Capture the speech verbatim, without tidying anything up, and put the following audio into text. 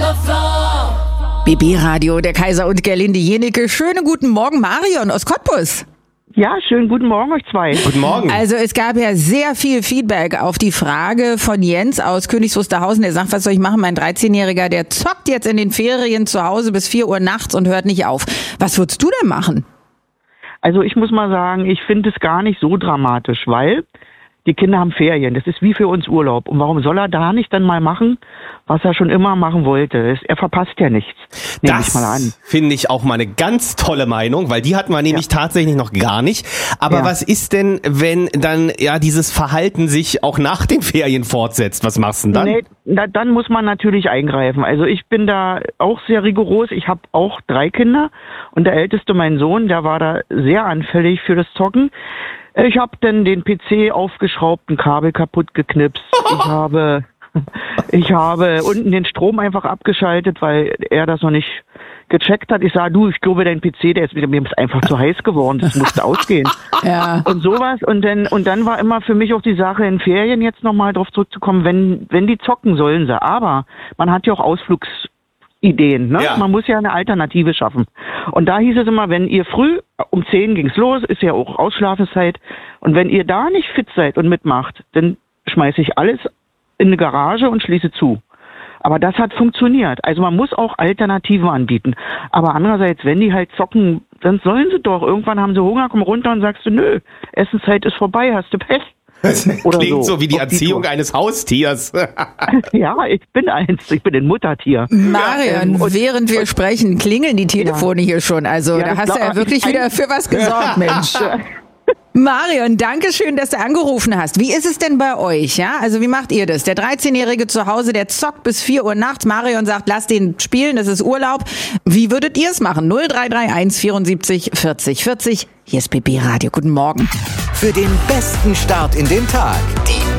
B B Radio, der Kaiser und Gerlinde Jenecke. Schönen guten Morgen, Marion aus Cottbus. Ja, schönen guten Morgen euch zwei. Guten Morgen. Also es gab ja sehr viel Feedback auf die Frage von Jens aus Königs Wusterhausen. Der sagt, was soll ich machen? Mein dreizehnjähriger, der zockt jetzt in den Ferien zu Hause bis vier Uhr nachts und hört nicht auf. Was würdest du denn machen? Also ich muss mal sagen, ich finde es gar nicht so dramatisch, weil die Kinder haben Ferien. Das ist wie für uns Urlaub. Und warum soll er da nicht dann mal machen, was er schon immer machen wollte? Er verpasst ja nichts. Nehme ich mal an. Das finde ich auch mal eine ganz tolle Meinung, weil die hatten wir nämlich ja. tatsächlich noch gar nicht. Aber ja. was ist denn, wenn dann ja dieses Verhalten sich auch nach den Ferien fortsetzt? Was machst du denn dann? Nee, da, dann muss man natürlich eingreifen. Also ich bin da auch sehr rigoros. Ich habe auch drei Kinder und der älteste, mein Sohn, der war da sehr anfällig für das Zocken. Ich habe dann den P C aufgeschraubt, ein Kabel kaputt geknipst. Ich habe, ich habe unten den Strom einfach abgeschaltet, weil er das noch nicht gecheckt hat. Ich sage, du, ich glaube, dein P C, der ist mir ist einfach zu heiß geworden, das musste ausgehen. Ja. Und sowas. Und dann, und dann war immer für mich auch die Sache in Ferien jetzt nochmal drauf zurückzukommen, wenn, wenn die zocken, sollen sie. Aber man hat ja auch Ausflugs Ideen, ne? Ja. Man muss ja eine Alternative schaffen. Und da hieß es immer, wenn ihr früh, um zehn ging's los, ist ja auch Ausschlafenszeit, und wenn ihr da nicht fit seid und mitmacht, dann schmeiße ich alles in eine Garage und schließe zu. Aber das hat funktioniert. Also man muss auch Alternativen anbieten. Aber andererseits, wenn die halt zocken, dann sollen sie doch. Irgendwann haben sie Hunger, komm runter und sagst du, nö, Essenszeit ist vorbei, hast du Pech. Das Oder klingt so, so wie die Auf die Erziehung Tour. eines Haustiers. Ja, ich bin eins, ich bin ein Muttertier. Marion, Ähm, und- während wir sprechen, klingeln die Telefone hier schon. Also Ja, da das hast du glaub ja ich wirklich ein- wieder für was gesorgt, Mensch. Marion, danke schön, dass du angerufen hast. Wie ist es denn bei euch? Ja, also wie macht ihr das? Der dreizehnjährige zu Hause, der zockt bis vier Uhr nachts. Marion sagt, lass den spielen, das ist Urlaub. Wie würdet ihr es machen? null drei drei eins vierundsiebzig vierzig vierzig. Hier ist B B Radio. Guten Morgen. Für den besten Start in den Tag. Die